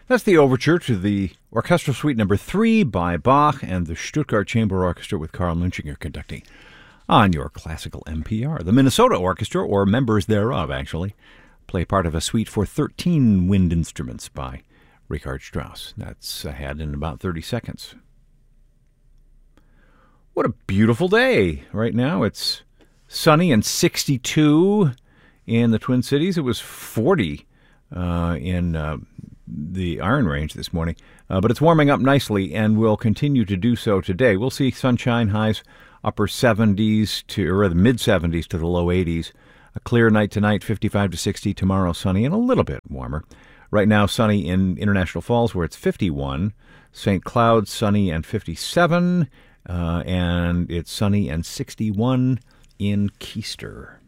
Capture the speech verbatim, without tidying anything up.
That's the overture to the Orchestral Suite Number Three by Bach and the Stuttgart Chamber Orchestra with Karl Munchinger conducting on your classical N P R. The Minnesota Orchestra, or members thereof, actually, play part of a suite for thirteen wind instruments by Richard Strauss. That's ahead in about thirty seconds. What a beautiful day right now. It's sunny and sixty-two in the Twin Cities. It was forty uh, in uh, the Iron Range this morning, uh, but it's warming up nicely and will continue to do so today. We'll see sunshine, highs upper seventies to, or the mid seventies to the low eighties. A clear night tonight, fifty-five to sixty. Tomorrow, sunny and a little bit warmer. Right now, sunny in International Falls, where it's fifty-one. Saint Cloud, sunny and fifty-seven. Uh, and it's sunny and sixty-one in Keister.